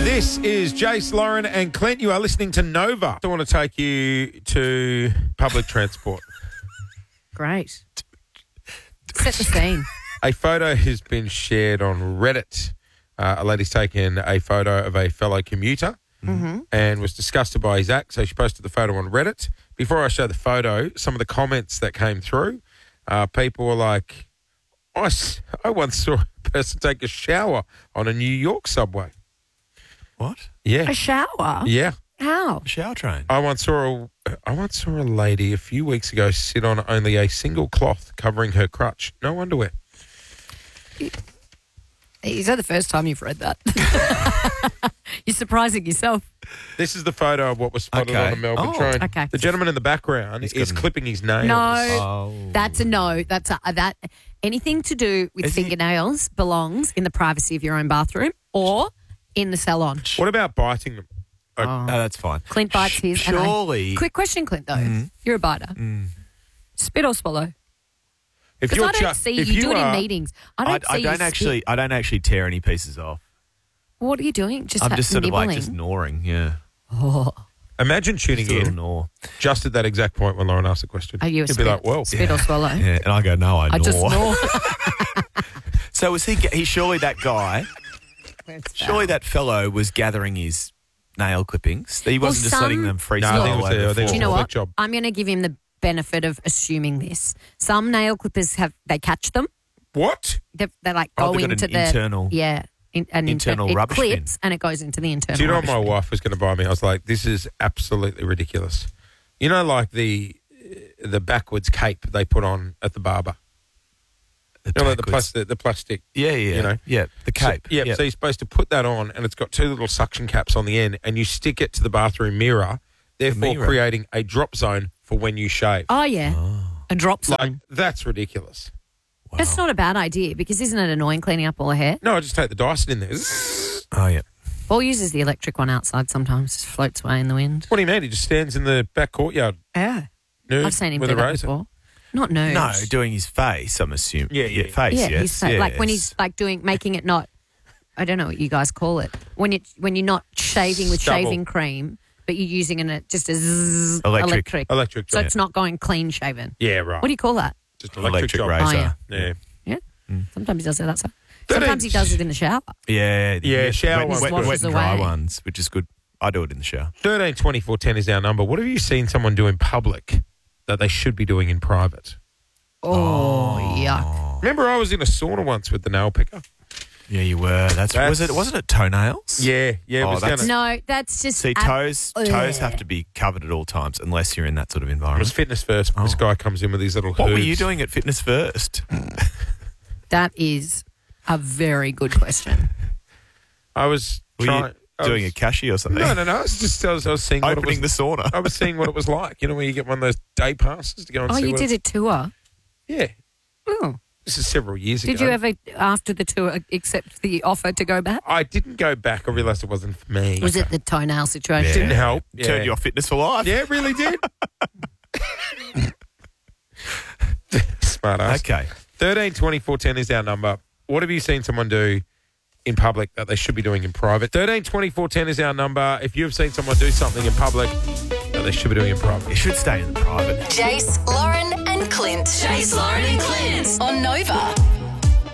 This is Jace, Lauren and Clint. You are listening to Nova. I want to take you to public transport. Great. Set the scene. A photo has been shared on Reddit. A lady's taken a photo of a fellow commuter and was disgusted by his act, so she posted the photo on Reddit. Before I show the photo, some of the comments that came through, people were like, I once saw a person take a shower on a New York subway. What? Yeah. A shower? Yeah. How? Shower train. I once saw a lady a few weeks ago sit on only a single cloth covering her crutch. No underwear. Is that the first time you've read that? You're surprising yourself. This is the photo of what was spotted on a Melbourne train. Okay. The gentleman in the background is clipping his nails. No, that's a no. That's that. Anything to do with fingernails belongs in the privacy of your own bathroom or in the salon. What about biting them? No, that's fine. Clint bites his. Surely. Quick question, Clint, though. You're a biter. Spit or swallow? If Because I don't see you do it in meetings. I don't see I don't actually tear any pieces off. What are you doing? Just I'm just sort nibbling? of like just gnawing, yeah. Oh, Imagine tuning Just a little in gnaw. just at that exact point when Lauren asked the question. are you a You'd spit, be like, well, spit or swallow? Yeah, and I go, no, I gnaw. I just gnaw. So was he surely that guy, surely that fellow was gathering his nail clippings. He wasn't just letting them freestyle No, I think it was all over I the think it was Do you know a what? flick job. I'm going to give him the benefit of assuming this. Some nail clippers they catch them. What? They like Oh, go they've got into an the internal- an internal it rubbish clips and it goes into the internal. Do you know what rubbish my bin. wife was going to buy me? I was like, this is absolutely ridiculous. You know, like the backwards cape they put on at the barber. You know, like the plastic. Yeah, You know? yeah, the cape. So, so you're supposed to put that on and it's got two little suction caps on the end and you stick it to the bathroom mirror, therefore mirror. creating a drop zone for when you shave. Oh yeah, a drop zone. Like, that's ridiculous. Wow. That's not a bad idea because isn't it annoying cleaning up all the hair? No, I just take the Dyson in there. Oh, yeah. Paul uses the electric one outside sometimes, just floats away in the wind. What do you mean? He just stands in the back courtyard Yeah, nude I've seen him with do a that razor. before. Not nude. No, doing his face, I'm assuming. Yeah. Face, yeah, yes. he's like when he's like making it not. I don't know what you guys call it when you're not shaving with Stubble. shaving cream, but you're using just a zzz, Electric. Electric So job. it's not going clean shaven. Yeah, right. What do you call that? Just electric job. razor. Oh, yeah. Yeah. Yeah. Sometimes he does it outside. 13 Sometimes he does it in the shower. Yeah, shower wet, ones. wet Washes and dry away. ones, which is good. I do it in the shower. 13 24 10 is our number. What have you seen someone do in public that they should be doing in private? Oh, yuck. Remember I was in a sauna once with the nail picker? Yeah, you were. Wasn't it toenails? Yeah. It Oh, was that's- down No, that's just. See, toes have to be covered at all times unless you're in that sort of It was environment. Fitness First. This guy comes in with these little What were hooves. you doing at Fitness First? That is a very good question. I was Were trying. you doing a cashy or something? No. I was just I was seeing what it Opening was. the sauna. I was seeing what it was like. You know, when you get one of those day passes to go and Oh, see you what did it's- a tour? Yeah. Oh. This is several years ago. Did you ever, after the tour, accept the offer to go back? I didn't go back. I realised it wasn't for me. Was it the toenail situation? Didn't help. Yeah. Turned you off fitness for life. Yeah, it really did. Smart ass. Okay. 13 24 10 is our number. What have you seen someone do in public that they should be doing in private? 13 24 10 is our number. If you have seen someone do something in public that they should be doing in private. You should stay in the private. Jace, Lauren and Clint. Jace, Lauren and Clint on Nova.